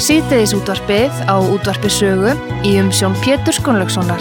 Síðdegisútvarpið á Útvarpi Sögu í umsjón Péturs Gunnlaugssonar.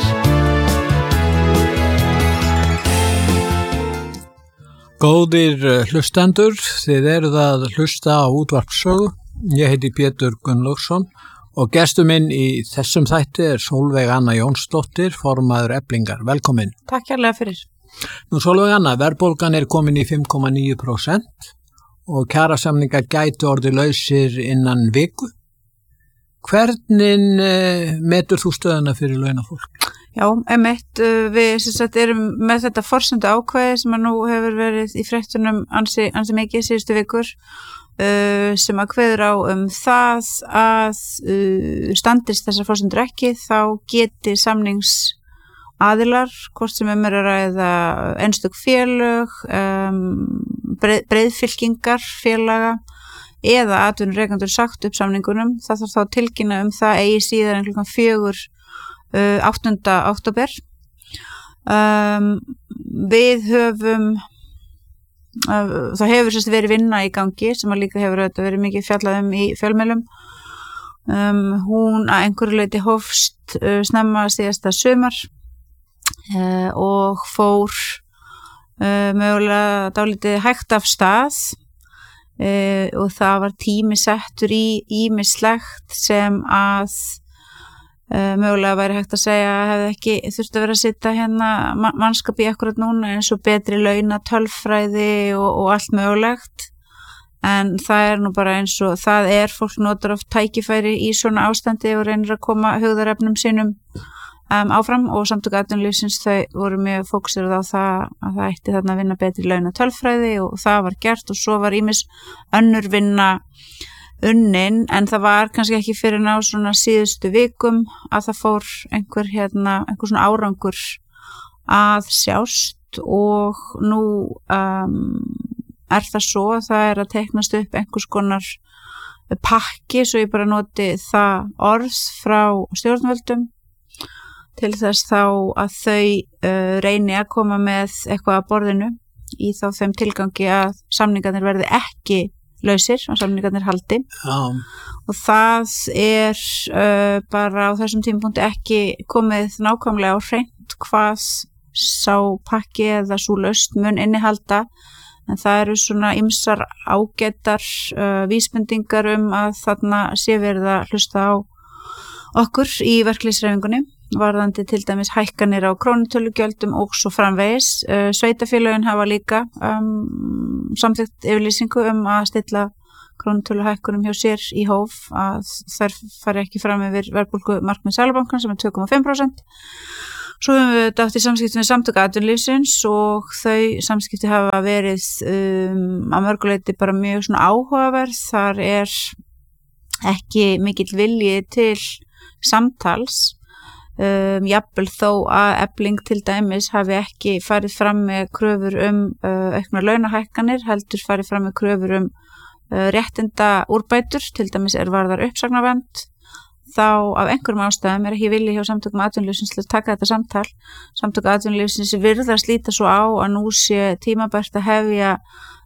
Góðir hlustendur, þið eruð að hlusta á Útvarpi Sögu. Ég heiti Pétur Gunnlaugsson og gestur minn í þessum þætti er Sólveig Anna Jónsdóttir, formaður Eflingar. Velkomin. Takk kærlega fyrir. Nú Sólveig Anna, verðbólgan er komin í 5,9% og kjarasamningar gætu orðið lausir innan viku. Hvernig metur þú stöðuna fyrir launafólk? Já, einmitt, við erum með þetta forsendu ákvæði sem nú hefur verið í fréttunum ansi mikið síðustu vikur, sem að kveður á það að standist þessar forsendur ekki, þá geti samningsaðilar, hvort sem er að ræða einstök félög, breiðfylkingar félaga, eða atvinnurekendur sagt upp samningunum, það þarf þá að tilkynna það eigi síðar en klukkan 4 8. október. Við höfum það hefur verið vinna í gangi sem að líka hefur verið mikið fjallað í fjölmiðlum. Hún að einhverju leyti hófst snemma síðasta sumar og fór mögulega dálítið hægt af stað. Og það var tími settur í ýmislegt sem að mögulega væri hægt að segja hefði ekki þurft að vera að sitja hérna mannskap í akkurat núna eins og betri launa, tölfræði og allt mögulegt, en það er nú bara eins og það er, fólk notar oft tækifæri í svona ástandi og reynir að koma hugðarefnum sínum áfram, og Samtök atvinnulífsins þau voru mjög fókusirað á það að það ætti þarna að vinna betri launa tölfræði og það var gert, og svo var ýmis önnur vinna unnin, en það var kannski ekki fyrir ná svona síðustu vikum að það fór einhver svona árangur að sjást, og nú er það svo að það er að teiknast upp einhvers konar pakki, svo ég bara noti það orð frá stjórnvöldum, til þess þá að þau reyni að koma með eitthvað að borðinu í þá þeim tilgangi að samningarnir verði ekki lausir og samningarnir haldi. Og það er bara á þessum tímapunkti ekki komið nákvæmlega á hreint hvað sá pakki eða sú lausn mun innihalda, en það eru svona ýmsar ágætar vísbendingar að þarna sé verið að hlusta á okkur í verkalýðshreyfingunni, varðandi til dæmis hækkanir á krónutölugjöldum og svo framvegis. Sveitarfélögin hafa líka samþykkt yfirlýsingu að stilla krónutöluhækkunum hjá sér í hóf, að þær fari ekki fram yfir verðbólgumarkmið Seðlabankans sem er 2,5%. Svo höfum við átt í samskipti með Samtök atvinnulífsins og þau samskipti hafa verið að mörguleyti bara mjög svona áhugaverð. Þar er ekki mikill vilji til samtals, jafnvel þó að Efling til dæmis hafi ekki farið fram með kröfur auknar launahækkanir, heldur farið fram með kröfur réttinda úrbætur, til dæmis er varðar uppsagnarvernd. Þá af einhverjum ástæðum er ekki vilji hjá Samtökum atvinnulífsins til að taka þetta samtal. Samtök atvinnulífsins virðast líta svo á að nú sé tímabært að hefja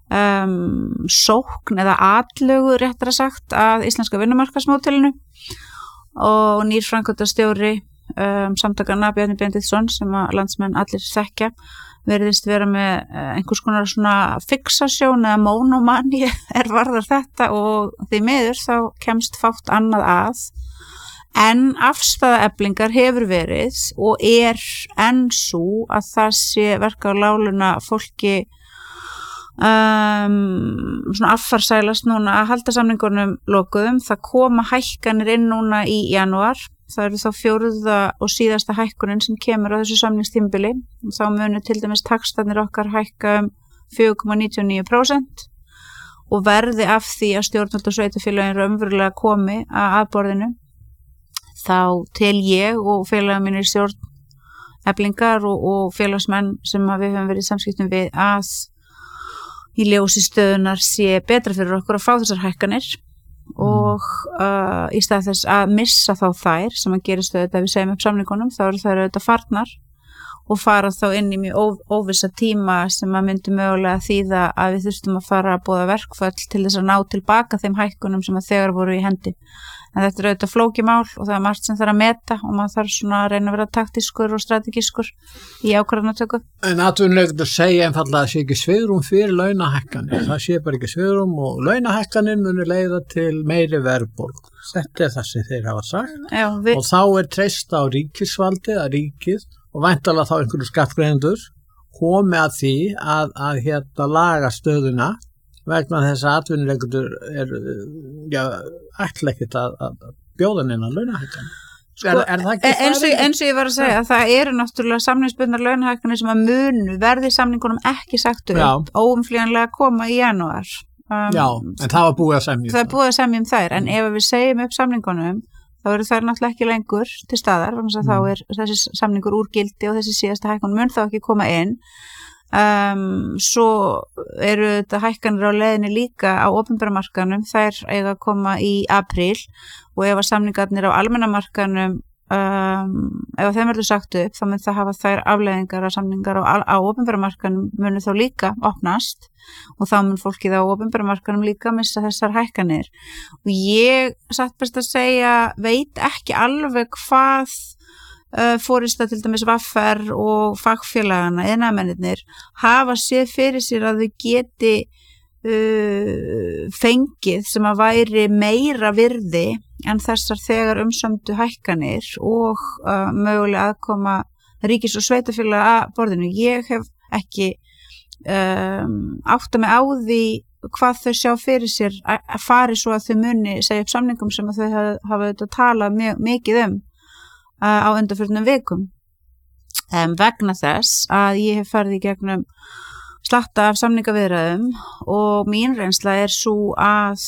sókn eða atlögu réttara sagt að íslenska vinnumarkaðsmódelinu, og nýr framkvæmdastjóri samtakanna Bjarni Benediktsson, sem að landsmenn allir þekkja, verðist vera með einhvers konar svona fixasjón eða mónomani er varðar þetta, og því miður þá kemst fátt annað að, en afstaða Eflingar hefur verið og er enn sú að það sé verka á láluna fólki svona affarsælast núna að halda samningunum lokuðum. Það koma hækkanir inn núna í janúar, það eru þá 4. og síðasta hækkunin sem kemur á þessu samningstímabili, og þá munu til dæmis taxtarnir okkar hækka 4,99% og verði af því að stjórnvöld og sveitarfélögin raunverulega komi að borðinu, þá tel ég og félagar mínir í stjórn Eflingar og félagsmenn sem við höfum verið í samskiptum við að í ljósi stöðunar sé betra fyrir okkur að fá þessar hækkanir og í stað þess að missa þá þær sem að gerist auðvitað við segjum upp samningunum, þá eru þær auðvitað farnar og fara þá inn í mjög óvissa tíma sem að myndi mögulega þýða að við þurftum að fara að boða verkföll til þess að ná tilbaka þeim hækkunum sem að þegar voru í hendi. en þetta auðvitað flókimál og það margt sem þarf að meta og maður þarf svona að reyna að vera taktískur og strategískur í ákvarðanatöku. En atvinnuleikendur segja einfallega að það sé ekki svigrúm fyrir launahækkanir, það sé bara ekki svigrúm og launahækkanir muni leiða til meiri verðbólgu. Þetta það sem þeir hafa sagt. Já, og þá treyst á ríkisvaldið, að ríkið og væntanlega þá einhverju skattgreiðendur komi að því að laga stöðuna vegna þess að atvinnuleikendur ætla ekkert að bjóða neina launahækkanir. Er það ekki eins og ég var að segja, það eru náttúrulega samningsbundnar launahækkanir sem að munu verði samningunum ekki sagt upp óumflýjanlega koma í janúar. Já, en það var búið að semja. Það er búið að semja þær, en ef við segjum upp samningunum, þá eru þær náttúrulega ekki lengur til staðar, þannig að þá er þessi samningur úr gildi og þessi síðasta hækkun mun þá ekki koma inn. Svo eru þetta hækkanir á leiðinni líka á opinbera markaðnum, þær eiga að koma í apríl og ef að samningarnir á almenna markaðnum ef þeim verður sagt upp þá mun það hafa þær afleiðingar að samningar á opinbera markaðnum munu þá líka opnast og þá mun fólkið á opinbera markaðnum líka missa þessar hækkanir og ég satt best að segja veit ekki alveg hvað fórista til dæmis VR og fagfélagana, iðnaðarmennirnir hafa séð fyrir sér að þau geti fengið sem að væri meira virði en þessar þegar umsömdu hækkanir og mögulega aðkoma ríkis og sveitafélaga að borðinu. Ég hef ekki átta mig á því hvað þau sjá fyrir sér að fari svo að þau muni segja upp samningum sem að þau hafa auðvitað talað mikið á undanförnum vikum vegna þess að ég hef farið í gegnum slatta af samningaviðræðum og mín reynsla er svo að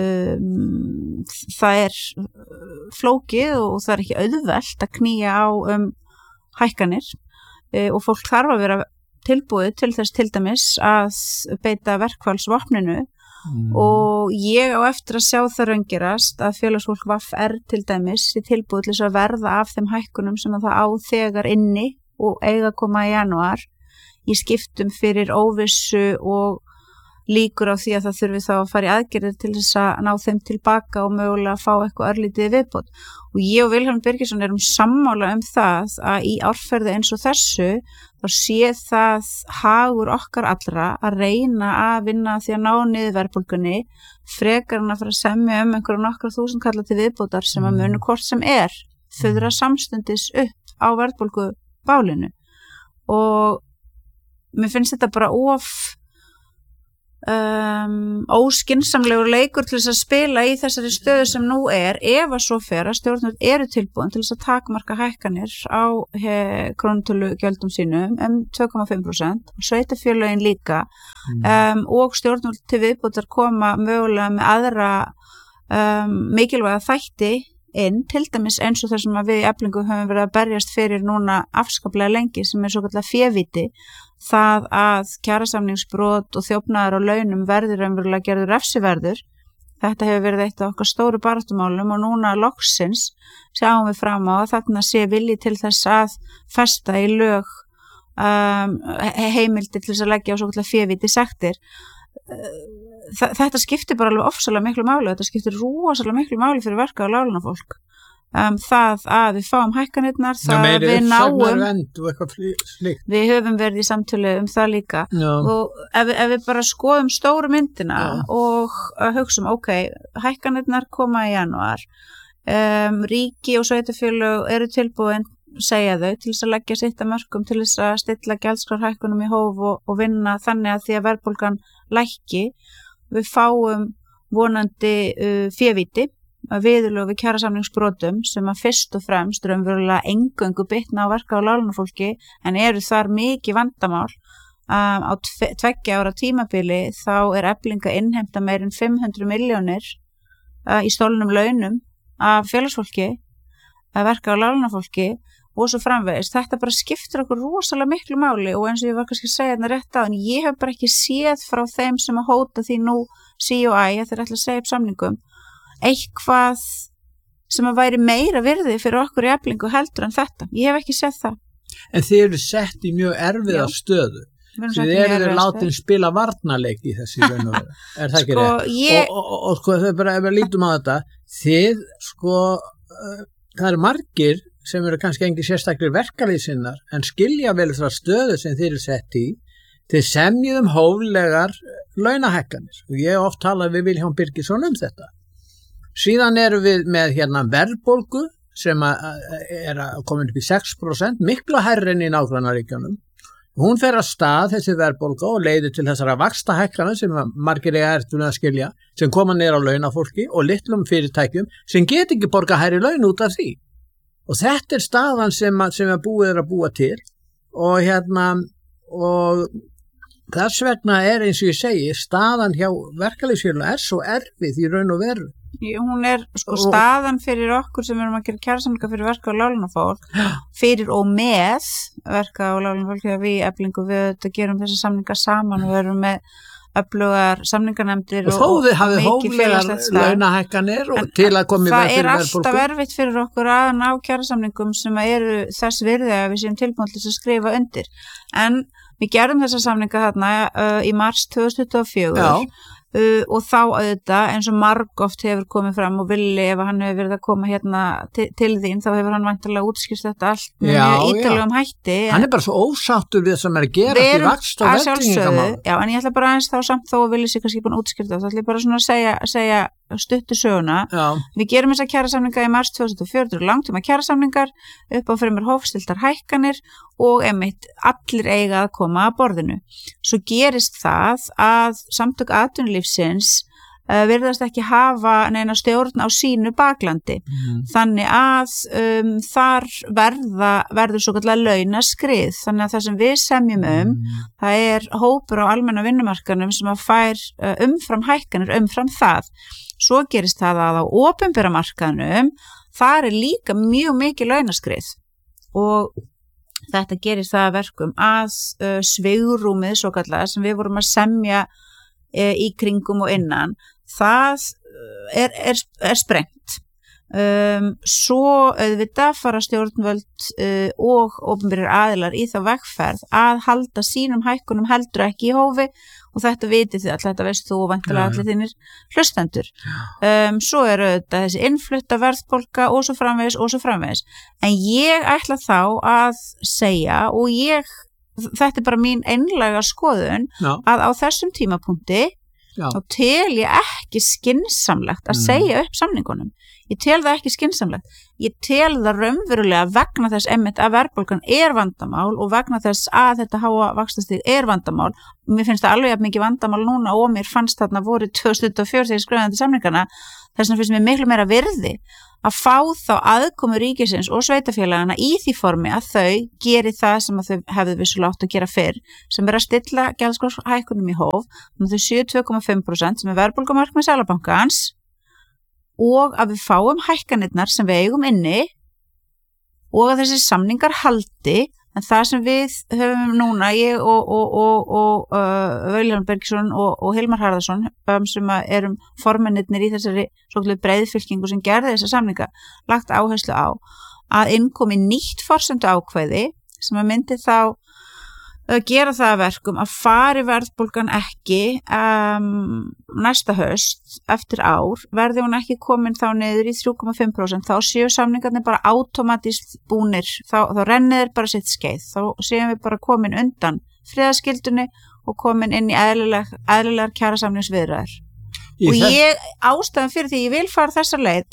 það er flókið og það er ekki auðvelt að knýja á hækkanir og fólk þarf að vera tilbúið til þess til dæmis að beita verkfallsvopninu og ég á eftir að sjá það raungerast að félagsfólk VR til dæmis er tilbúið til þess að verða af þeim hækkunum sem að það á þegar inni og eiga að koma í janúar í skiptum fyrir óvissu og líkur á því að það þurfi þá að fara í aðgerðir til þess að ná þeim tilbaka og mögulega að fá eitthvað örlítið viðbót. Og ég og Vilhjálmur Birgisson erum sammála það að í árferði eins og þessu þá sé það hagur okkar allra að reyna að vinna því að ná niður verðbólgunni frekar en að fara að semja einhverja nokkra þúsund kalla til viðbótar sem að munu hvort sem þurra samstundis upp á verðbólgubálinu. Og mér finnst þetta bara óskynsamlegur leikur til þess að spila í þessari stöðu sem nú ef að svo fer að stjórnvöld eru tilbúin til þess að takmarka hækkanir á krónutölugjöldum sínum 2,5% og sveitarfélögin líka og stjórnvöld til viðbótar koma mögulega með aðra mikilvæga þætti inn, til dæmis eins og þar sem að við í Eflingu höfum verið að berjast fyrir núna afskaplega lengi sem svo kallar févíti, það að kjarasamningsbrot og þjófnaðar á launum verður raunverulega gerður refsiverður. Þetta hefur verið eitt af okkar stóru baráttumálum og núna loksins sjáum við fram á að þarna sé vilji til þess að festa í lög heimildir til þess að leggja á svo kallar févíti sektir. Þetta skiptir bara alveg ofsalega miklu máli, þetta skiptir rosalega miklu máli fyrir verka og láglunafólk. Það að við fáum hækkanirnar, það að við náum við höfum verið í samtölu það líka og ef við bara skoðum stóru myndina og hugsum hækkanirnar koma í janúar ríki og sveitarfélög eru tilbúin segja þau til þess að leggja sitt að mörkum til þess að stilla gjaldskrárhækkunum í hóf og vinna þannig að því að verðbólgan lækki. Við fáum vonandi févíti viðurlög við kjarasamningsbrotum sem að fyrst og fremst raunverulega eingöngu bitna á verka og láglunafólki en eru þar mikið vandamál. Á 2 ára tímabili þá er Efling að innheimta meir en 500 milljónir í stolnum launum af félagsfólki, verka og láglunafólki og svo framvegis. Þetta bara skiptir okkur rosalega miklu máli og eins og ég var kannski að segja þetta rétt á en ég hef bara ekki séð frá þeim sem að hóta því nú COI að þeir ætla að segja upp samningum eitthvað sem að væri meira virði fyrir okkur í Eflingu heldur en þetta. Ég hef ekki séð það. En þið eru sett í mjög erfiða stöðu. Þið eru látin spila varnarleik í þessi raun og veru. Er það ekki rétt? Og sko, þau bara, ef við lítum á þetta, þið, sko, það eru margir sem eru kannski engin sérstaklega verkalýðsinnar, en skilja vel þessar stöðu sem þið eru sett í, þið semjum hóflegar launahækkanir. Og ég oft tala við Vilhjálm Birgisson þetta. Síðan erum við með hérna verðbólgu sem er að koma upp í 6%, miklu hærri en í nágrannaríkjunum. Hún fer að stað þessi verðbólga og leiðir til þessara vaxtahækkana sem margir ertu að skilja, sem koma niður á launafólki og litlum fyrirtækjum sem get ekki borga hærri laun út af því. Og þetta staðan sem búið að búa til og hérna og þess vegna eins og ég segi, staðan hjá verkalýðsfélögum svo erfið í raun og veru. Hún sko staðan fyrir okkur sem erum að gera kjarasamninga fyrir verka- og láglaunafólk, fyrir og með verka- og láglaunafólk, þegar við í Eflingu við gerum þessi samninga saman og erum með öflugar samninganefndir og þó þið hafið hóflegar launahækkanir til að koma í veg fyrir verðbólgu. Það alltaf erfitt fyrir okkur að ná kjarasamningum sem eru þess virði að við séum tilbúin til að skrifa undir. En við gerum þessa samninga þarna í mars 2024 og þá auðvitað eins og margoft hefur komið fram og Villi ef hann hefur verið að koma hérna til þín þá hefur hann væntanlega útskýrt þetta allt með ítalegum hætti. Hann bara svo ósáttur við það sem er að gera til vaxt og verðtryggingamál. Já, en ég ætla bara aðeins þá samt þó að Villi sé kannski búin að útskýrta það. Það ætla ég bara svona að segja stuttu söguna. Við gerum þessa kjarasamninga í mars 2004 langtíma kjarasamningar upp á fremur hófstiltar hækkanir og einmitt allir eiga að koma að borðinu. Svo gerist það að samtök atvinnulífsins virðast ekki hafa neina stjórn á sínu baklandi. Þannig að þar verður svo kallar launaskrið. Þannig að það sem við semjum það hópur á almenna vinnumarkanum sem að fær umfram hækkanir umfram það. Svo gerist það að á opinbera markaðnum þar líka mjög mikið launaskrið og þetta gerist það að verkum að svigrúmið svo kallar sem við vorum að semja í kringum og innan það er sprengt. Svo auðvitað fara stjórnvöld og opinberir aðilar í þá vegferð að halda sínum hækkunum heldur ekki í hófi og þetta vitið þið allir, þetta veist þú og væntanlega allir þínir hlustendur. Svo auðvitað þessi innflutta verðbólga og svo framvegis. En ég ætla þá að segja og þetta bara mín einlæga skoðun að á þessum tímapunkti þá tel ég ekki skynsamlegt að segja upp samningunum. Ég tel það ekki skynsamlegt. Ég tel það raunverulega vegna þess einmitt að verðbólgan vandamál og vegna þess að þetta háa vaxtastig vandamál. Mér finnst það alveg mikið vandamál núna og mér fannst þarna vorið 2004 þegar ég skrifaði til samningana. Þess vegna finnst mér miklu meira virði að fá þá aðkomu ríkisins og sveitafélagana í því formi að þau geri það sem að þau hefðu vissulega átt að gera fyrr, sem að stilla gjaldskrárhækkunum í hóf, þau 7,5% sem verðbólgumarkmið Seðlabankans og að við fáum hækkanirnar sem við eigum inni og að þessi samningar haldi. En það sem við höfum núna, ég og Vilhjálmur Birgisson og Hilmar Harðarson sem erum formennirnir í þessari svokölluðu breiðfylkingu sem gerði þessa samninga, lagt áherslu á að innkomi nýtt forsendu ákvæði sem að myndi þá gera það að verkum að fari verðbólgan ekki næsta haust eftir ár, verði hún ekki komin þá niður í 3,5%, þá séu samningarnir bara automatist búnir, þá rennir bara sitt skeið, þá séum við bara komin undan friðarskildunni og komin inn í eðlilegar kjarasamningsviðræður. Og ástæðan fyrir því ég vil fara þessa leið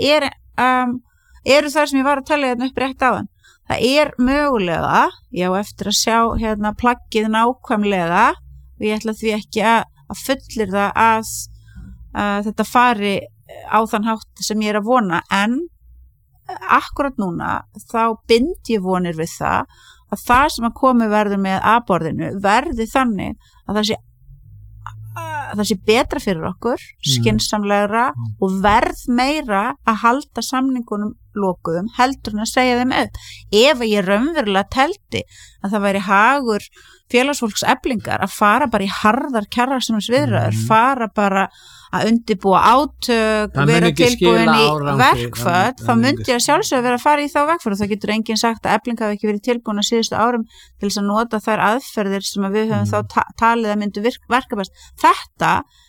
eru það sem ég var að tala hérna upp rétt áðan. Það mögulega, eftir að sjá hérna plaggið nákvæmlega og ég ætla því ekki að fullyrða að þetta fari á þann hátt sem ég að vona, en akkurat núna þá bind ég vonir við það sem að komi verður með að borðinu verði þannig að það sé það sé betra fyrir okkur, skynsamlegra og verð meira að halda samningunum lokuðum heldur en að segja þeim upp. Ef ég raunverulega teldi að það væri hagur félagsfólks eflingar að fara bara í harðar kjarasamningsviðræður, fara bara að undirbúa átök, vera tilbúin í verkföll, þá myndi ég að sjálfsögðu vera að fara í þá verkföll og það getur enginn sagt að Efling hafi ekki verið tilbúin að síðustu árum til þess að nota þær aðferðir sem að við höfum þá talið að myndu verka best. Þetta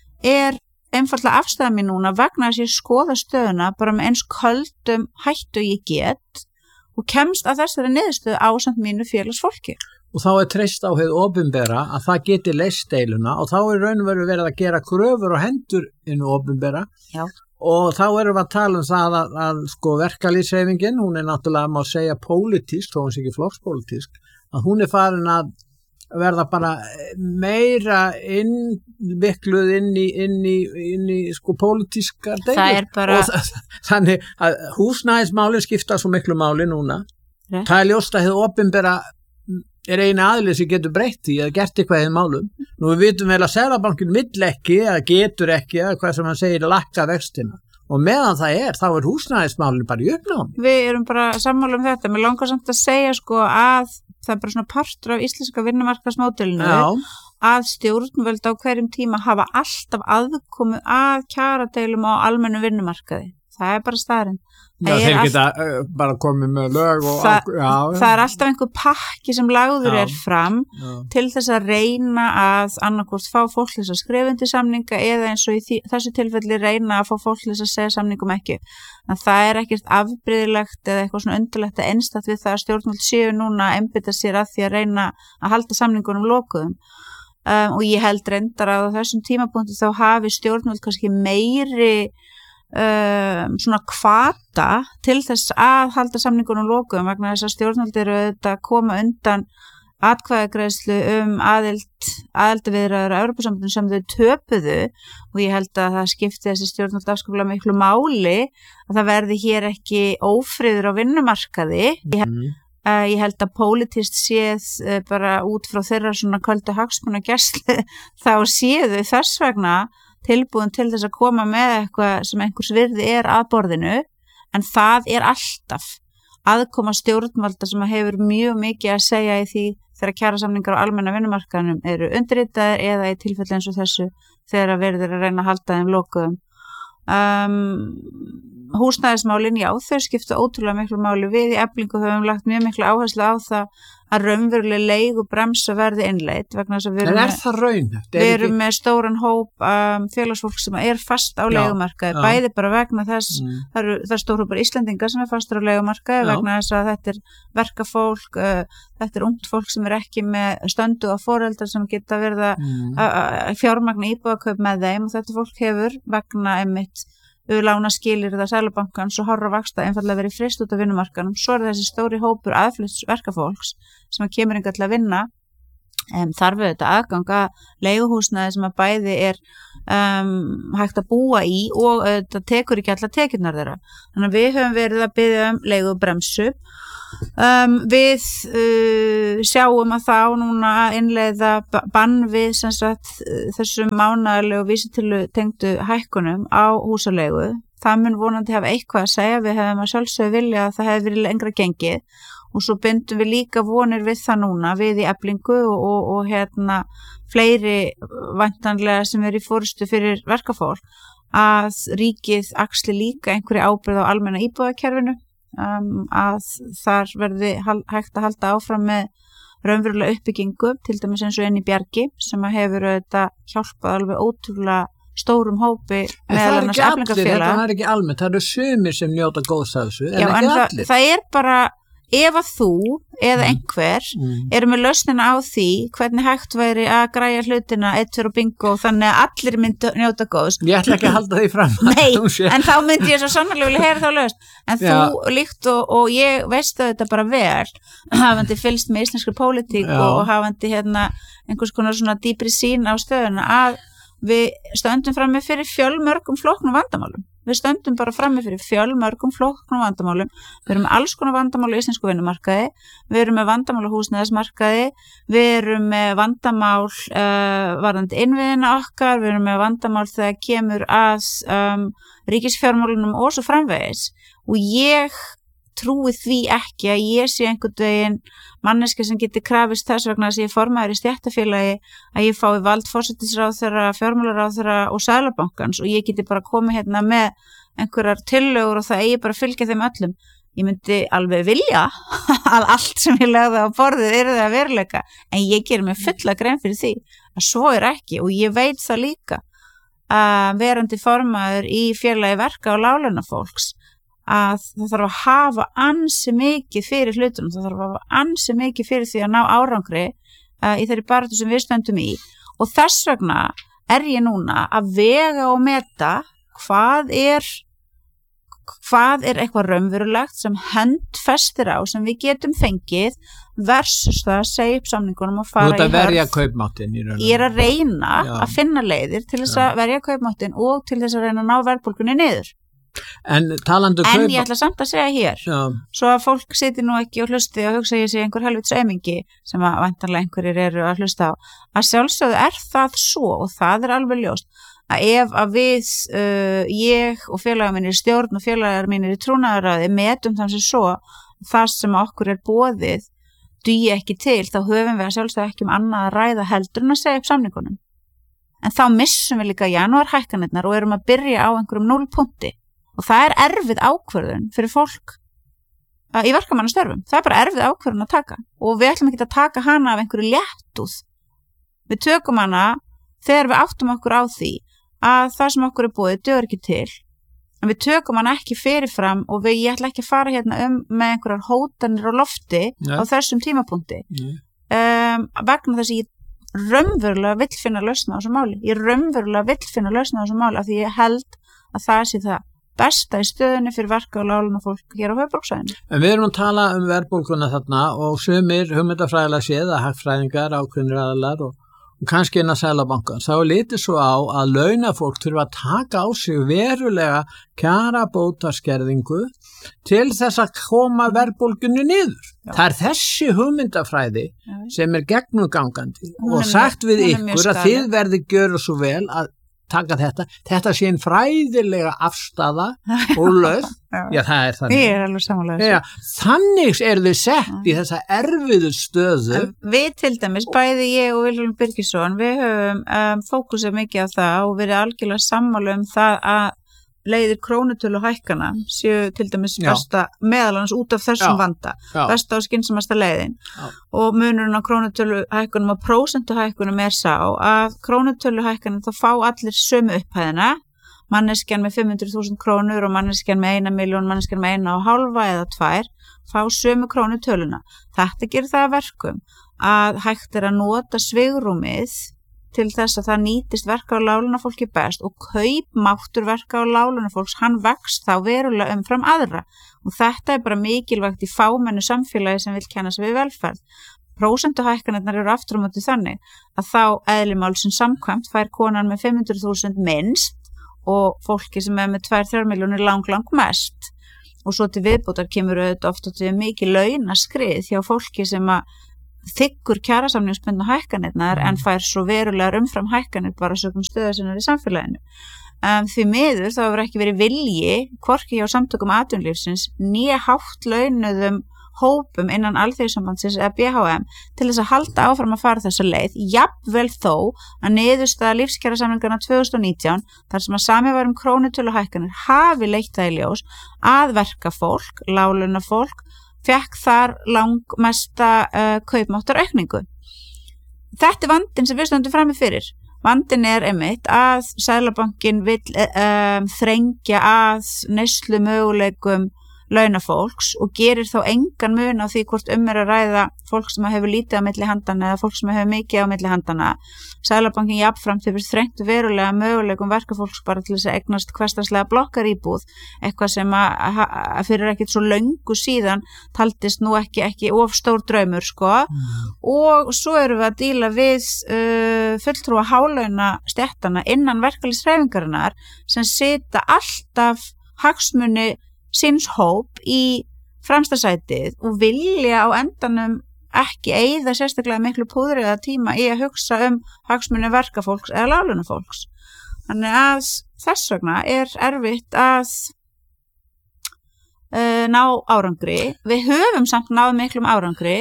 er einfaldlega afstæða mín núna vegna þess að ég skoða stöðuna bara með eins köldum hættu ég get og kemst að þessari niðurstöðu ásamt mínu félagsfólki. Og þá er treyst á hið opinbera að það geti leyst deiluna og þá er raun og veru verið að gera kröfur og hendur innu opinbera. Já. Og þá erum við að tala það að sko verkalýðshreyfingin, hún er náttúrulega má segja pólitísk, þó hún sé ekki flokkspólitísk, að hún er farin að verða bara meira innvikluð inn í sko pólitískar deilur. Það er bara... Þannig að húsnæðismálin skipta svo miklu máli núna. Rétt. Það er ljóst að hið opinbera er eina aðlið sem getur breytt í að gert eitthvað í málum. Nú við vitum vel að Seðlabankinn vill ekki eða getur ekki eða hvað sem hann segir lækka vextina og meðan það er þá er húsnæðismálin bara í uppnámi. Við erum bara sammála þetta. Mér langar samt að segja sko að það er bara svona partur af íslenska vinnumarkaðsmódelinu að stjórnvöld á hverjum tíma hafa alltaf aðkomu að kjaradeilum á almennu vinnumarkaði. Það er bara staðreynd. Þeir geta bara komið með lög og það er alltaf einhver pakki sem lagður er fram til þess að reyna að annarkvort fá fólk til þess að skrifa undir samninga eða eins og í þessu tilfelli reyna að fá fólk til þess að segja samningum ekki. En það er ekkert afbrigðilegt eða eitthvað svona undarlegt að einstakt við það að stjórnvöld séu núna að einbeita sér að því að reyna að halda samningunum lokuðum. Og ég held reyndar að á þessum tímapunkti þá hafi stjórnvöld kannski meiri svona hvata til þess að halda samningunum lokuðum vegna þess að stjórnvöld eru að koma undan atkvæðagreiðslu aðildarviðræður á Evrópusambandinu sem þau töpuðu og ég held að það skipti þessi stjórnvöld afskaplega miklu máli að það verði hér ekki ófriður á vinnumarkaði. Ég held að pólitískt séð bara út frá þeirra svona köldu hagsmunagæslu þá séu þau þess vegna tilbúin til þess að koma með eitthvað sem einhvers virði er að borðinu en það er alltaf aðkoma stjórnvalda sem hefur mjög mikið að segja í því þegar kjarasamningar á almenna vinnumarkaðnum eru undirritaðir eða í tilfelli eins og þessu þegar verður að reyna að halda þeim lokuðum. Húsnæðismálin, já, þau skipta ótrúlega miklu máli. Við í Eflingu höfum lagt mjög miklu áherslu á það að raunveruleg leigubremsa verði innleidd vegna þess að við erum með stóran hóp félagsfólk sem er fast á leigumarkaði, bæði bara vegna þess það er stór hópur Íslendinga sem er fastur á leigumarkaði vegna þess að þetta er verkafólk, þetta er ungt fólk sem er ekki með stönduga foreldrar sem geta verið að fjármagna íbúðakaup með þeim og þetta fólk hefur vegna einmitt lána skilyrða Seðlabankans og hárra vaxta einfallega verið frist út af vinnumarkanum. Svo er þessi stóri hópur aðflutts verkafólks sem að kemur hingað til að vinna þarf auðvitað aðgang að leiguhúsnæði sem að bæði er hægt að búa í og auðvitað tekur ekki allar tekjurnar þeirra. Þannig að við höfum verið að biðja leigubremsu. Við sjáum að þá núna innleiða bann við sem sagt, þessum mánaðarlegu vísitölu tengdu hækkunum á húsaleigu. Það mun vonandi hafa eitthvað að segja. Við hefum að sjálfsögðu vilja að það hefði verið lengra gengið og svo bindum við líka vonir við það núna við í Eflingu og fleiri væntanlega sem eru í forystu fyrir verkafólk að ríkið axli líka einhverju ábyrgð á almenna íbúðakerfinu. Að þar verði hægt að halda áfram með raunverulega uppbyggingu, til dæmis eins og enn í Bjargi sem að hefur auðvitað hjálpað alveg ótrúlega stórum hópi meðal annars Eflingafélag. Það er ekki almennt, það eru sumir sem njóta góðs af þessu, en ekki allir. Það er bara ef að þú eða einhver eru með lausnina á því hvernig hægt væri að græja hlutina 1, 2 og bingo þannig að allir myndu njóta góðs. Ég ætla ekki að halda því fram. Nei, en þá myndi ég svo sannarlega vilja heyra þá lausn. En þú líkt og ég veist þetta bara vel, hafandi fylgst með íslenskri pólitík og hafandi einhvers konar svona dýpri sýn á stöðuna að við stöndum frammi fyrir fjölmörgum flóknum vandamálum. við stöndum bara frammi fyrir fjölmörgum flóknum vandamálum, við erum með alls konar vandamál í íslensku vinnumarkaði, við erum með vandamál á húsnæðismarkaði, við erum með vandamál varðandi innviðina okkar, við erum með vandamál þegar kemur að ríkisfjármálunum og svo framvegis og ég trúi því ekki að ég sé einhvern veginn manneska sem geti krafist þess vegna að ég formaður í stéttarfélagi að ég fái vald forsætisráðherra, fjármálaráðherra og Seðlabankans og ég geti bara komið hérna með einhverjar tillögur og það eigi bara að fylgja þeim öllum. Ég myndi alveg vilja að allt sem ég lagði á borðið yrði að veruleika en ég gerir mig fulla grein fyrir því að svo ekki og ég veit það líka að verandi formaður í félagi verka og láglaunafólks að það þarf að hafa ansi mikið fyrir hlutunum, það þarf að hafa ansi mikið fyrir því að ná árangri í þeirri baráttu sem við stöndum í og þess vegna ég núna að vega og meta hvað er eitthvað raunverulegt sem handfestir á sem við getum fengið versus það að segja upp samningunum og fara í hörð. Ég að reyna að finna leiðir til þess að verja kaupmáttinn og til þess að reyna að ná verðbólgunni niður. En ég ætla samt að segja hér svo að fólk siti nú ekki og hlusti og hugsa ég sé einhver helvits aumingi sem að væntanlega einhverjir eru að hlusta á að sjálfsögðu það svo og það alveg ljóst að ef að við ég og félagar mínir í stjórn og félagar mínir í trúnaðarráði metum þannig svo það sem okkur boðið dugi ekki til þá höfum við að sjálfsögðu ekki annað að ræða heldur en að segja upp samningunum en þá missum við líka janúarhækkanirnar og erum að byrja á einhverjum 0 punkti og það erfið ákvörðun fyrir fólk í verkamannastörfum. Það bara erfið ákvörðun að taka og við ætlum ekki að taka hana af einhverju léttúð. Við tökum hana þegar við áttum okkur á því að það sem okkur boðið dugar ekki til. En við tökum hana ekki fyrirfram og ég ætla ekki að fara hérna með einhverjar hótanir á lofti á þessum tímapunkti. Vegna þess að ég raunverulega vill finna lausn á þessu máli. Ég raunverulega vill finna lausn á þessu máli af því ég held að það sé það besta í stöðunni fyrir verka og láglaunafólk hér á höfuðborgarsvæðinu. En við erum að tala verðbólguna þarna og sumir hugmyndafræðilega séð að hagfræðingar, ákveðnir aðilar og kannski innan Seðlabankans. Þá litið svo á að launafólk þurfa að taka á sig verulega kjarabótaskerðingu til þess að koma verðbólgunni niður. Það þessi hugmyndafræði sem gegnumgangandi og sagt við ykkur að þið verði gjöru svo vel að taka þetta sé en fræðilega afstaða og löð það þannig. Ég alveg sammála þannig þið sett í þessa erfiðu stöðu. Við til dæmis, bæði ég og Vilhjálmur Birgisson, við höfum fókusað mikið á það og verið algjörlega sammála það að leiðir krónutölu hækkana séu til dæmis besta meðal annars út af þessum vanda, besta og skynsamasta leiðin og munurinn á krónutölu hækkunum og prósentu hækkunum sá að krónutölu hækkunum þá fá allir sömu upphæðina, manneskjan með 500.000 krónur og manneskjan með 1 milljón, manneskjan með 1,5 eða 2 fá sömu krónutöluna. Þetta gerir það að verkum að hægt að nota svigrúmið til þess að það nýtist verka og láglaunafólki best og kaupmáttur verka og láglaunafólks hann vex þá verulega umfram aðra og þetta bara mikilvægt í fámennu samfélagi sem vill kenna sig við velferð. Prósentuhækkanirnar eru aftur á móti þannig að þá eðli málsins samkvæmt fær konan með 500.000 minnst og fólki sem með 2-3 milljónir lang mest og svo til viðbótar kemur auðvitað oft til mikið launaskrið hjá fólki sem að þiggur kjarasamningsbundnu hækkanirnar en fær svo verulegar umfram hækkanir bara sögum stöðu sinnar í samfélaginu. Því miður þá hefur ekki verið vilji hvorki hjá samtökum atvinnulífsins né hátt launuðum hópum innan Alþýðusambandsins eða BHM til þess að halda áfram að fara þessa leið, jafnvel þó að niðurstaða lífskjarasamninganna 2019 þar sem að samið var krónutöluhækkanir hafi leitt það í ljós að verkafólk, láglaunafólk fekk þar langmesta kaupmáttaraukningu. Þetta vandinn sem við stöndum frammi fyrir. Vandinn einmitt að Seðlabankinn vill þrengja að neyslu möguleikum launafólks og gerir þá engan mun á því hvort að ræða fólk sem hefur lítið á milli handana eða fólk sem hefur mikið á milli handana. Seðlabankinn jafnframt hefur þrengt verulega möguleikum verkafólks bara til þess að eignast hversdagslega blokkaríbúð, eitthvað sem að fyrir ekkert svo löngu síðan taldist nú ekki of stór draumur, sko. Og svo erum við að díla við fulltrúa hálauna stéttana innan verkalýðshreyfingarinnar sem sita alltaf hagsmuni síns hóp í fremsta sætið og vilja á endanum ekki eyða sérstaklega miklu púðri eða tíma í að hugsa hagsmuni verkafólks eða láglaunafólks. Þannig að þess vegna erfitt að ná árangri. Við höfum samt náð miklum árangri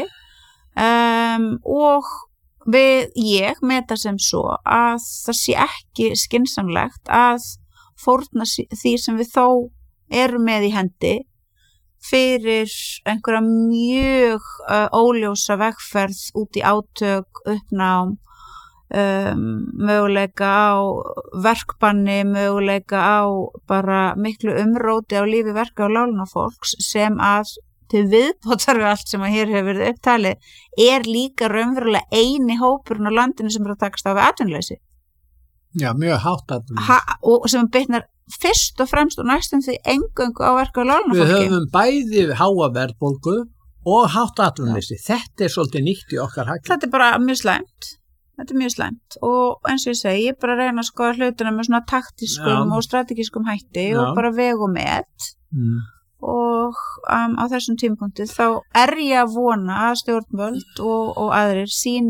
og ég meta sem svo að það sé ekki skynsamlegt að fórna því sem við þó eru með í hendi fyrir einhverja mjög óljósa vegferð út í átök, uppnám, möguleika á verkbanni, möguleika á bara miklu umróti á lífi verka og láglaunafólks sem að til viðbótar við allt sem að hér hefur verið upptalið líka raunverulega eini hópurinn á landinu sem að takast á við atvinnuleysi. Já, mjög hátt atvinnuleysi. Og sem bitnar fyrst og fremst og næstum því eingöngu á verka og láglaunafólki. Við höfum bæði háa verðbólgu og hátt atvinnuleysi. Þetta svolítið nýtt í okkar hagkerfi. Þetta bara mjög slæmt. Þetta mjög slæmt og eins og ég segi, ég bara reyna að skoða hlutina með svona taktískum og strategískum hætti og bara veg og met. Og á þessum tímapunkti þá ég að vona að stjórnvöld og aðrir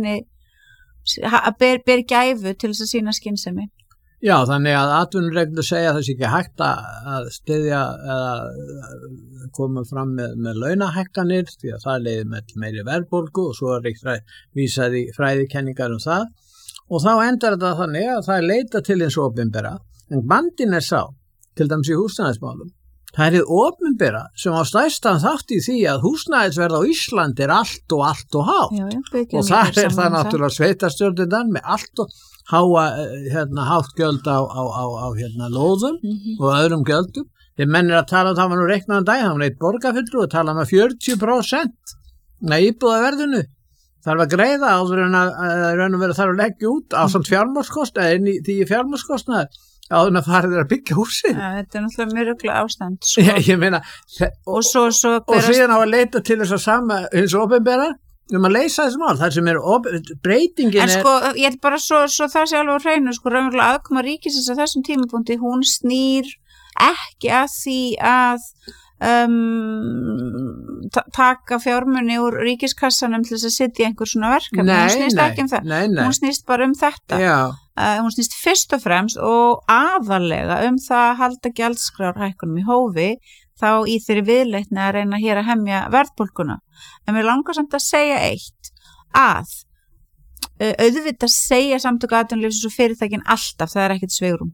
ber gæfu til þess að sýna skynsemi. Já, þannig að atvinnureglur segja að það sé ekki hægt að styðja eða koma fram með launahækkanir því að það leiðir með meiri verðbólgu og svo vísað í fræðikenningar það og þá endar þetta þannig að það leita til hins opinbera en bandinn sá, til dæmis í húsnæðismálum. Það hið opinbera sem á stærstan þátt í því að húsnæðisverð á Íslandi allt og hátt og það það náttúrulega sveitarstjórnirnar með allt og hátt gjöld á lóðum og öðrum gjöldum. Þeir mennir að tala það var nú reiknaðan dag, það var eitt borgarfulltrúi að tala með 40% íbúðaverðinu. Þarf að greiða áður en að vera þarf að leggja út á samt fjármagnskostnað eða inn í því fjármagnskostnað áður en að farið að byggja húsin. Ja, þetta náttúrulega mjög rugla ástand. Ég meina, og síðan á að leita til þess að sama hins opinbera að leysa þessi mál, þar sem breytingin en sko, ég er bara svo það sé alveg á hreinu, sko, raunverulega aðkoma ríkisins á þessum tímapunkti, hún snýr ekki að því að taka fjármuni úr ríkiskassanum til þess að sitja einhver svona verkefni, hún snýst ekki það, hún snýst bara þetta. Hún snýst fyrst og fremst og aðalega það að halda gjaldskrárhækkunum í hófi þá í þeirri viðleitni að reyna hér að hemja verðbólguna. En mér langar samt að segja eitt að auðvitað segja samtök atvinnulífsins og fyrirtækin alltaf, það ekkert svigrúm.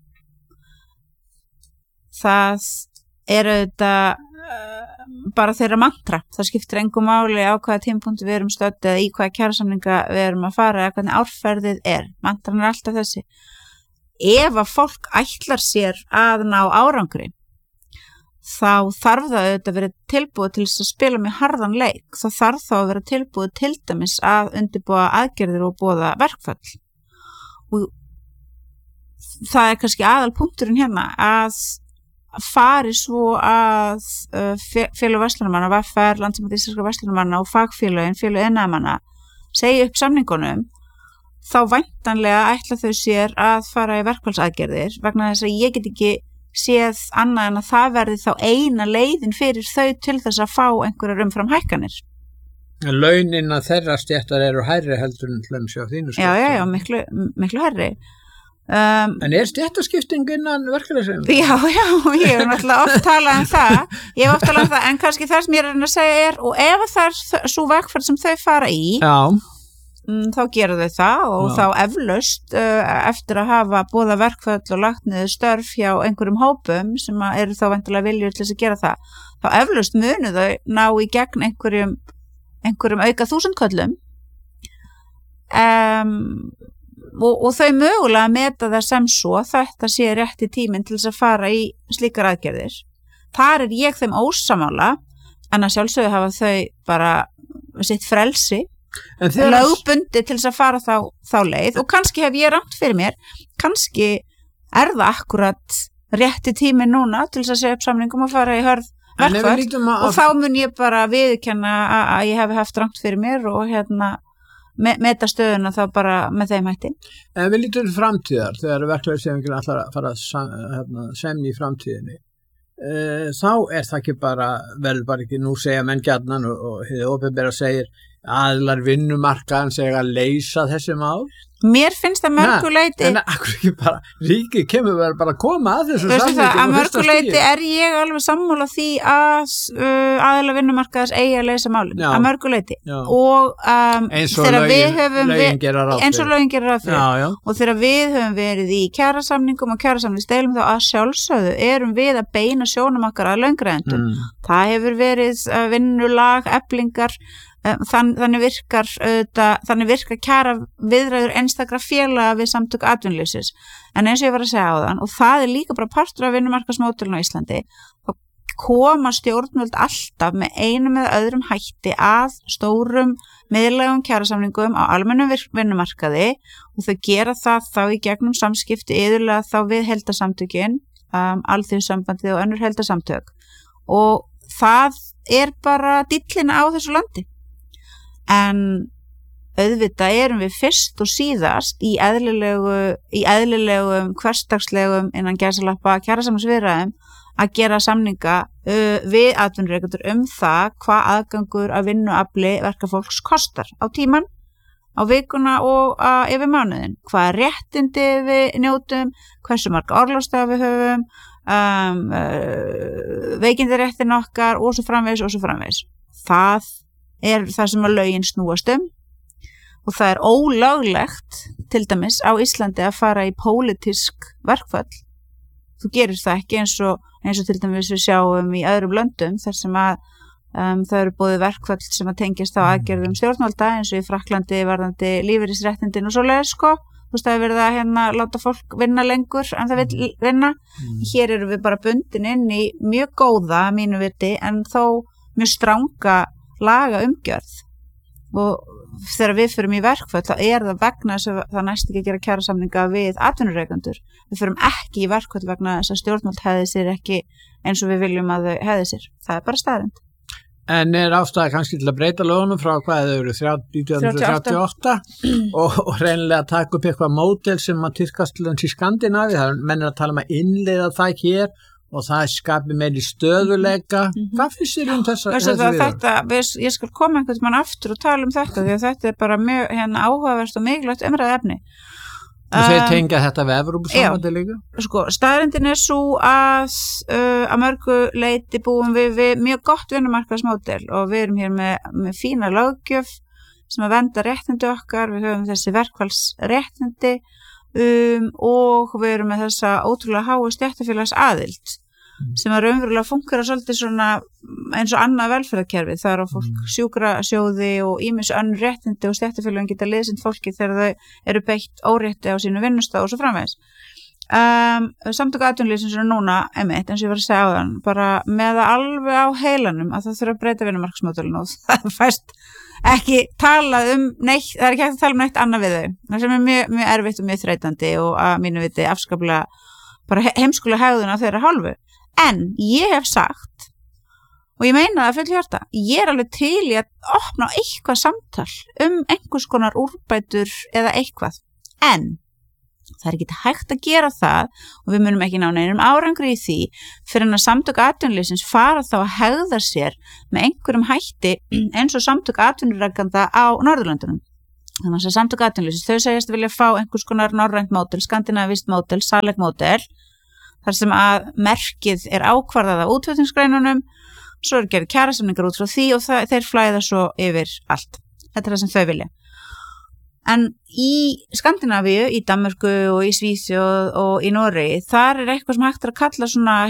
Það auðvitað bara þeirra mantra. Það skiptir engu máli á hvaða tímapunkti við erum stödd eða í hvaða kjarasamninga við erum að fara eða hvernig árferðið Mantran alltaf þessi. Ef að fólk ætlar sér að ná árangri þá þarf það auðvitað að vera tilbúið til þess að spila með harðan leik. Þá þarf þá að vera tilbúið til dæmis að undirbúa aðgerðir og boða verkfall. Og það kannski aðalpunkturinn hérna að fari svo að félög verslunarmanna, VFR, Landssamband íslenskra verslunarmanna og fagfélögin, félög iðnaðarmanna segja upp samningunum, þá væntanlega ætla þau sér að fara í verkfallsaðgerðir vegna þess að ég get ekki séð annað en að það verði þá eina leiðin fyrir þau til þess að fá einhverjar umfram hækkanir. Launin að þeirra stéttar eru hærri heldur en hlumsjá þínu stéttar. Já, miklu hærri. En stéttaskipting innan verkefnisins? Já, ég hef náttúrulega oft talað það. En kannski það sem ég er að segja og ef það er svo vegferð sem þau fara í, þá gera þau það og þá eflaust eftir að hafa boða verkfall og lagt niður störf hjá einhverjum hópum sem eru þá væntanlega viljur til þess að gera það, þá eflaust munu þau ná í gegn einhverjum auka 1000 köllum. Og þau mögulega meta það sem svo þetta sé rétti tíminn til þess að fara í slíkar aðgerðir. þar ég þeim ósamála en að sjálfsögðu hafa þau bara sitt frelsi lögbundi til þess að fara þá leið og kannski hef ég rangt fyrir mér, kannski það akkurat rétti tími núna til þess að segja upp samningum og fara í hörð verkfall og þá mun ég bara viðurkenna að ég hef haft rangt fyrir mér og meta stöðuna þá bara með þeim hætti. En við lítum til framtíðar þegar verkfallshreyfingin ætlar að fara að semja í framtíðinni. Þá það ekki verður bara ekki nú segja menn gjarnan og hið opinbera segir aðilar vinnumarkaðan segja að leysa þessi mál. Mér finnst að mörguleiti en akkur ekki bara ríkið kemur bara að koma að þessu samningi að mörguleiti ég alveg sammála því að aðilar vinnumarkaðas eigi að leysa málin að mörguleiti og eins og lögin gera ráð fyrir og þegar við höfum verið í kjarasamningum og kjarasamningsdeilum þá að sjálfsögðu erum við að beina sjónum okkar að launagreiðendum það hefur verið vinnulag, eflingar þannig virkar kjara viðræður einstakra félaga við samtök atvinnulífsins en eins og ég var að segja áðan og það líka bara partur af vinnumarkaðsmódelinu á Íslandi þá koma stjórnvöld alltaf með einum eða öðrum hætti að stórum miðlægum kjarasamningum á almennum vinnumarkaði og þau gera það þá í gegnum samskipti iðulega þá við heildarsamtökin Alþýðusambandið og önnur heildarsamtök og það bara dýllina á þessu landi en auðvitað erum við fyrst og síðast í eðlilegum hversdagslegum innan gæsalappa kjarasamningsviðræðum að gera samninga við atvinnurekendur það hvað aðgangur að vinnuafli verkafólks kostar á tíman, á vikuna og yfir mánuðin, hvað réttindi við njótum, hversu marga orlofsdaga við höfum veikindaréttin okkar og svo framvegis. Það það sem að lögin snúast og það ólöglegt til dæmis á Íslandi að fara í pólitísk verkfall. Þú gerir það ekki eins og til dæmis við sjáum í öðrum löndum þar sem að það eru boðið verkfall sem að tengjast á aðgerðum stjórnvalda eins og í Frakklandi varðandi lífeyrisréttindin og svoleiðis Þú veist það verið að láta fólk vinna lengur en það vill vinna. Hér erum við bara bundin inn í mjög góða mínu viti en þó mjög stranga laga umgjörð og þegar við förum í verkfall þá það vegna þess að það næst ekki að gera kjarasamninga við atvinnurekendur. Við förum ekki í verkfall vegna þess að stjórnvald hefði sér ekki eins og við viljum að þau hefði sér. Það bara staðreynd. En ástæða kannski til að breyta lögunum frá hvað þau eru 1938 og reynilega taka upp eitthvað módel sem að tíðkast til í Skandinavíu. Það er menn að tala um að innleiða það hér og það skapi meiri stöðuleika. Hvað finnst þér þessi viðhorf? Ég skal koma einhvern mann aftur og tala um þetta því að þetta bara mjög áhugavert og mikilvægt umræðuefni. Og þeir tengja þetta við Evrópusambandið líka? Staðreyndin sú að mörgu leyti búum við mjög gott vinnumarkaðsmódel og við erum hér með fína löggjöf sem að vernda réttindi okkar, við höfum þessi verkfallsréttindi og við erum með þessa ótrúlega háu stéttarfélags aðild sem að raunverulega funkar svolítið svona eins og annað velferðarkerfi. Það á fólk sjúkrasjóði og ýmis önnur réttindi og stéttarfélögin geta liðsint fólki þegar þau eru beitt órétti á sínu vinnustað og svo framvegis. Samtök atvinnulífsins eru núna eins og ég var að segja áðan bara með það alveg á heilanum að það þurfa að breyta vinnumarkaðsmódelinu og það fæst ekki talað neitt, það ekki hægt að tala um neitt annað við þau. Það sem mjög, mjög erfitt og mjög þreytandi og að mínu viti afskaplega bara heimskulega hegðun á þeirra hálfu. En ég hef sagt og ég meina það full hjarta, ég alveg til í að opna á eitthvað samtal einhvers konar úrbætur eða eitthvað, en það ekki hægt að gera það og við munum ekki ná neinum árangri í því fyrir að samtök atvinnulífsins fara þá að hegða sér með einhverjum hætti eins og samtök atvinnurekenda á Norðurlöndunum. Þannig að samtök atvinnulífsins, þau segjast vilja fá einhvers konar norrænt módel, skandinavískt módel, SALEK módel, þar sem að merkið ákvarðað af útflutningsgreinunum, svo gerð kjarasamningar út frá því og þeir flæða svo yfir allt. Þetta það sem þau vilja. En í Skandinavíu, í Danmörku og í Svíþjóð og í Noregi, þar eitthvað sem hægt að kalla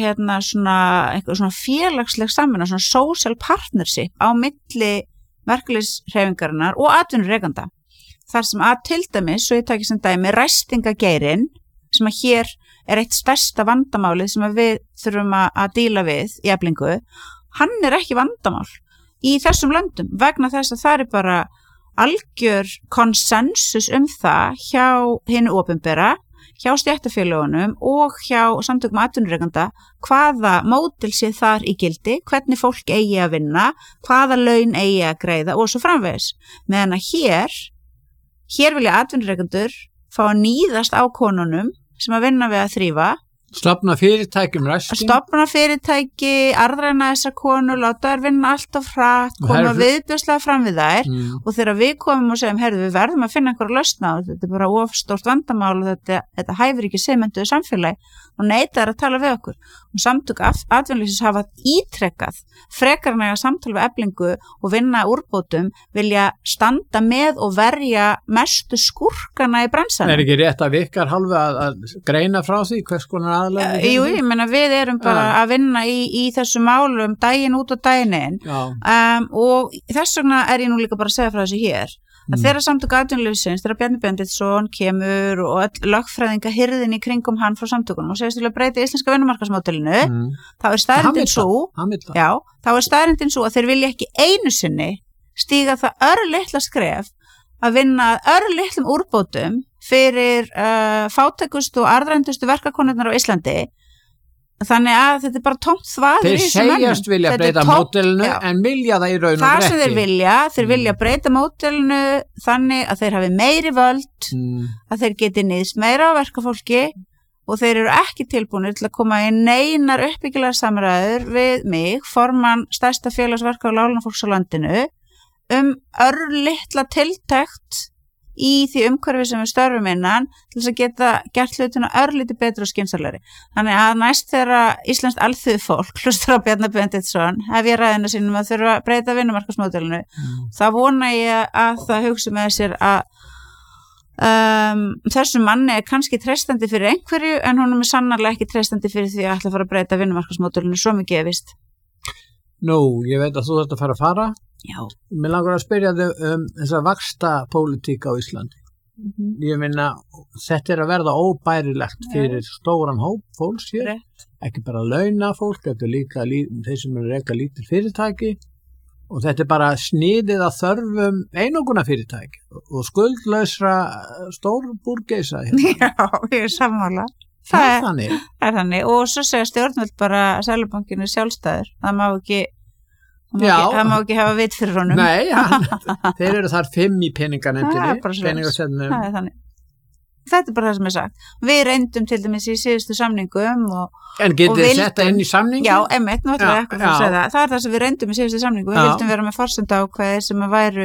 svona félagsleg samvinna, svona social partnership á milli verkalýðshreyfingarinnar og atvinnurekenda. Þar sem að til dæmis, svo ég taki sem dæmi, ræstingageirinn, sem að hér eitt stærsta vandamálið sem við þurfum að díla við í Eflingu, hann ekki vandamál í þessum löndum vegna þess að það bara algjör konsensus það hjá hinu opinbera, hjá stéttarfélögunum og hjá samtökum atvinnurekenda hvaða módel sé þar í gildi, hvernig fólk eigi að vinna, hvaða laun eigi að greiða og svo framvegis. Meðan að hér vilja atvinnurekendur fá að níðast á konunum sem að vinna við að þrífa, stofna fyrirtæki ræsting, stofna fyrirtæki, arðræna þessar konur, láta þær vinna alltaf hratt, koma viðbjóðslega fram við þær og þegar við komum og segjum, heyrðu, við verðum að finna einhverja lausna og þetta bara of stórt vandamál og þetta hæfir ekki siðmenntuðu samfélagi og neitar að tala við okkur. Og samtök atvinnulífsins hafa ítrekkað frekar en að samtala við Eflingu og vinna úrbótum, vilja standa með og verja mestu skúrkana í bransanum. Ekki rétt að virkar hálfu að greina frá því hvers konar aðalega? Jú, ég meina við erum bara að vinna í þessu málum daginn út og daginn inn og þess vegna ég nú líka bara að segja frá þessu hér að þeirra samtök atvinnulífsins, þeirra Bjarni Benediktsson kemur og öll lögfræðinga hirðin í kringum hann frá samtökunum og segist vilja breyta íslenska vinnumarkaðsmódelinu, þá staðreyndin svo að þeir vilja ekki einu sinni stíga það örlitla skref að vinna örlitlum úrbótum fyrir fátækustu og arðrændustu verkakonurnar á Íslandi. Þannig að þetta bara tómt þvað þeir segjast vilja breyta módelinu en vilja það í raun og rétti. Það sem þeir vilja breyta módelinu þannig að þeir hafi meiri völd, að þeir geti niðst meira á verkafólki og þeir eru ekki tilbúnir til að koma í neinar uppbyggilegar samræður við mig, formann stærsta félagsverka og láglunafólks á landinu, örlitla tiltekt í því umhverfi sem við störfum innan til þess að geta gert hlutina örlítið betur og skynsamlegri. Þannig að næst þegar íslenskt alþýðufólk hlustar á Bjarna Benediktsson hef ég ræðina sínum að þurfa að breyta vinnumarkaðsmódelinu, þá vona ég að það hugsi með sér að þessum manni kannski treystandi fyrir einhverju en honum sannarlega ekki treystandi fyrir því að ætla að fara að breyta vinnumarkaðsmódelinu svo mikið vist. Nú, ég veit að þú þarft að fara. Já. Mér langar að spyrja þig þessa vaxtapólitík á Íslandi. Ég meina, þetta að verða óbærilegt fyrir stóran hóp fólks hér, ekki bara launafólk, þetta líka þeir sem reka lítil fyrirtæki og þetta bara sniðið að þörfum einoguna fyrirtæki og skuldlausra stórbúrgeisa hérna. Já, ég sammála. Það þannig og svo segja stjórnvöld bara að Seðlabankinn sjálfstæður, það má ekki hafa vit fyrir honum. Nei, þeir eru þar 5 í peninganefndinni, peningasetnum. Það þannig. Þetta bara það sem sagt. Við reyndum til dæmis í síðustu samningum en getið þið setta inn í samningu? Já, einmitt, nú ætla ég ekki að segja það. Það það sem við reyndum í síðustu samningu. Við vildum vera með forsendaákvæði sem að væru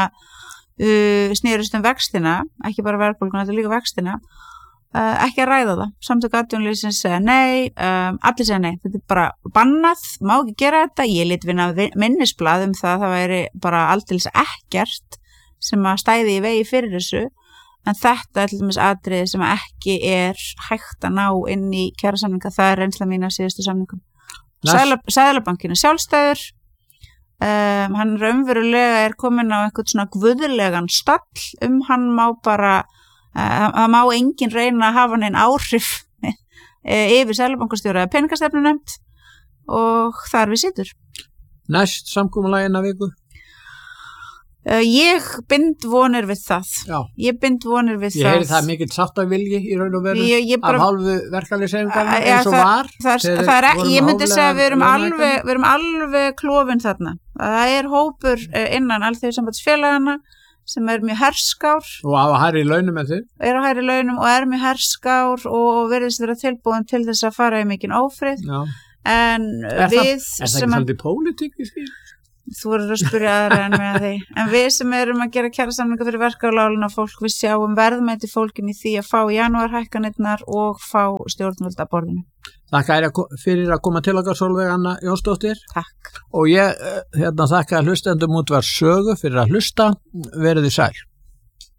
snerust vextina, ekki bara verðbólguna, þetta líka vextina. Ekki að ræða það. Samtök atvinnulífsins segja nei, allir segja nei, þetta bara bannað, má ekki gera þetta. Ég lét vinna minnisblað það væri bara aldeilis ekkert sem að stæði í vegi fyrir þessu, en þetta til dæmis atriði sem ekki hægt að ná inn í kjarasamninga, það reynsla mín af síðustu samningum. Seðlabankinn sjálfstæður, hann raunverulega komin á einhvern svona guðlegan stall, hann má bara það má enginn reyna að hafa neinn áhrif yfir Seðlabankastjóra eða peningastefnunefnd og þar við situr. Næst samkomulagi innan viku? Ég bind vonir við það. Já. Ég bind vonir við það. Ég heyri það mikill sáttavilji í raun og veru af hálfu verkalýðshreyfingarinnar eins og var. Ég myndi segja að við erum alveg klofin þarna. Það hópur innan alþýðusambandsfélagana sem mjög herskár og á hærri launum en þið á hærri launum og mjög herskár og virðist vera tilbúin til þess að fara í mikinn ófrið. Já. En það ekki svolítið pólitík í skil? Þú verður að spyrja aðra en með því en við sem erum að gera kjarasamninga fyrir verkafólk, við sjáum verðmæti fólkin í því að fá janúarhækkanirnar og fá stjórnvöld að borðinu. Þakka fyrir að koma til okkar, Sólveig Anna Jónsdóttir. Takk. Og ég þakka hlustendum Útvarps Sögu fyrir að hlusta. Verið þið sæl.